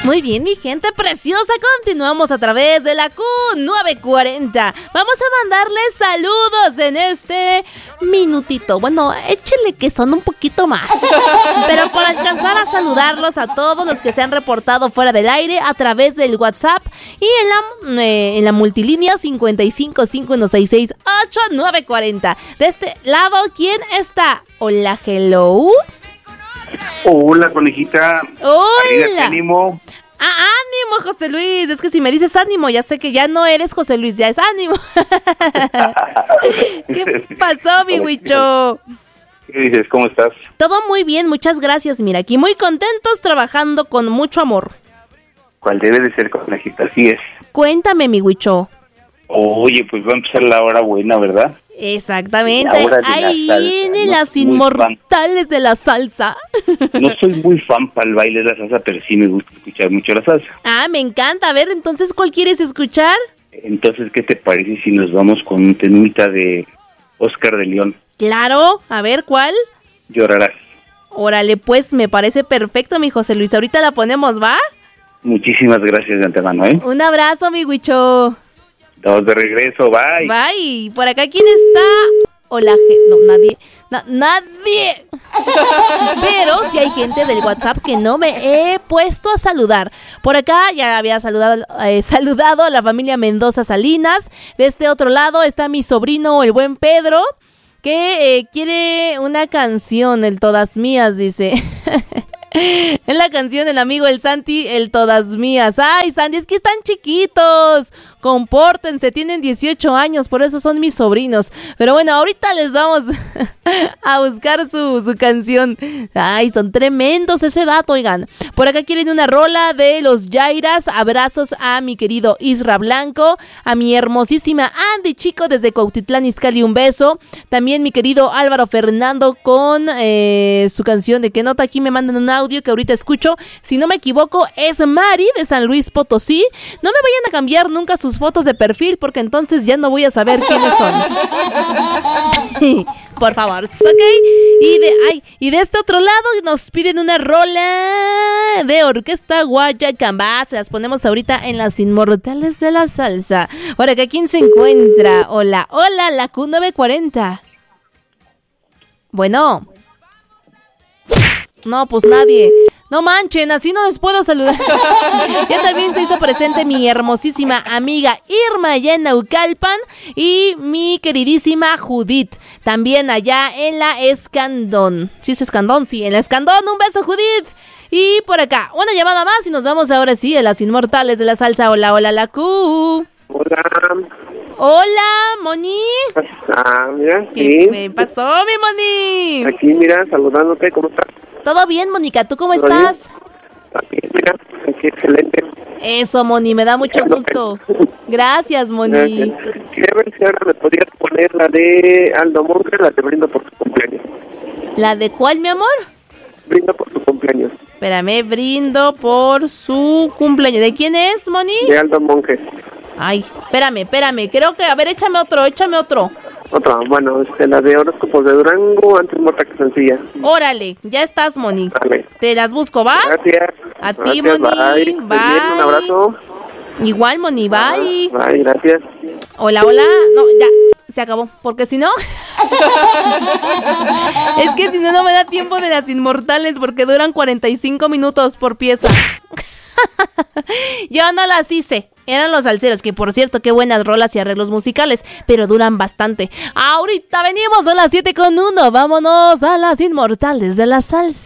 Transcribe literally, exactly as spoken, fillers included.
Muy bien, mi gente preciosa, continuamos a través de la Q nueve cuarenta. Vamos a mandarles saludos en este minutito. Bueno, échele que son un poquito más. Pero por alcanzar a saludarlos a todos los que se han reportado fuera del aire a través del WhatsApp y en la, eh, en la multilínea cincuenta y cinco, cinco uno seis seis, ocho nueve cuatro cero. De este lado, ¿quién está? Hola, hello. Hola, conejita. Hola. Ánimo. Ah, ánimo, José Luis. Es que si me dices ánimo, ya sé que ya no eres José Luis, ya es ánimo. ¿Qué pasó, mi Huicho? ¿Qué dices? ¿Cómo estás? Todo muy bien, muchas gracias. Mira, aquí muy contentos, trabajando con mucho amor. ¿Cuál debe de ser, conejita? Así es. Cuéntame, mi Huicho. Oye, pues va a empezar la hora buena, ¿verdad? Exactamente, ahí vienen no las inmortales de la salsa. No soy muy fan para el baile de la salsa, pero sí me gusta escuchar mucho la salsa. Ah, me encanta. A ver, entonces, ¿cuál quieres escuchar? Entonces, ¿qué te parece si nos vamos con un temita de Oscar de León? Claro, a ver, ¿cuál? Llorarás. Órale, pues, me parece perfecto, mi José Luis. Ahorita la ponemos, ¿va? Muchísimas gracias de antemano, ¿eh? Un abrazo, mi Huicho. Estamos de regreso, bye. Bye. Por acá, ¿quién está? Hola, je- no, nadie. Na- nadie. Pero sí hay gente del WhatsApp que no me he puesto a saludar. Por acá ya había saludado, eh, saludado a la familia Mendoza Salinas. De este otro lado está mi sobrino, el buen Pedro, que eh, quiere una canción, el Todas Mías, dice. En la canción el amigo el Santi, el Todas Mías. Ay, Santi, es que están chiquitos. Compórtense, tienen dieciocho años, por eso son mis sobrinos. Pero bueno, ahorita les vamos a buscar su, su canción. Ay, son tremendos ese dato, oigan. Por acá quieren una rola de los Yairas. Abrazos a mi querido Isra Blanco, a mi hermosísima Andy Chico desde Cuautitlán Izcalli, un beso. También mi querido Álvaro Fernando con eh, su canción de qué nota. Aquí me mandan un audio que ahorita escucho. Si no me equivoco, es Mari de San Luis Potosí. No me vayan a cambiar nunca sus fotos de perfil, porque entonces ya no voy a saber quiénes son. Por favor, ¿ok? Y de, ay, y de este otro lado nos piden una rola de Orquesta Guayacamba. Se las ponemos ahorita en las inmortales de la salsa. Ahora, que ¿quién se encuentra? Hola, hola, la Q nueve cuarenta. Bueno. No, pues nadie. No manchen, así no les puedo saludar. Ya también se hizo presente mi hermosísima amiga Irma allá en Naucalpan y mi queridísima Judith, también allá en la Escandón. ¿Sí es Escandón? Sí, en la Escandón. Un beso, Judith. Y por acá, una llamada más y nos vamos ahora sí a las inmortales de la salsa. Hola, hola, la Q. Hola. Hola, Moni. Ah, mira, ¿Qué sí. me pasó, mi Moni? Aquí, mira, saludándote, ¿cómo estás? ¿Todo bien, Mónica? ¿Tú cómo ¿Todo estás? Aquí, mira, aquí, excelente. Eso, Moni, me da mucho gusto. Gracias, Moni. Gracias. Quería ver si ahora me podías poner la de Aldo Monge, la de Brindo por su cumpleaños. ¿La de cuál, mi amor? Brindo por su cumpleaños. Espérame, brindo por su cumpleaños. ¿De quién es, Moni? De Aldo Monge. Ay, espérame, espérame. Creo que, a ver, échame otro, échame otro. Otra, bueno, este, la de Horóscopos de Durango, antes muerta que sencilla. Órale, ya estás, Moni. Vale. Te las busco, ¿va? Gracias. A ti, Gracias, Moni. Bye. Bye. Muy bien, un abrazo. Igual, Moni, bye. Bye, gracias. Hola, hola. No, ya, se acabó. Porque si no... Es que si no, no me da tiempo de las inmortales porque duran cuarenta y cinco minutos por pieza. Yo no las hice. Eran los salseros, que por cierto, qué buenas rolas y arreglos musicales, pero duran bastante. Ahorita venimos a las siete con uno. Vámonos a las inmortales de la salsa.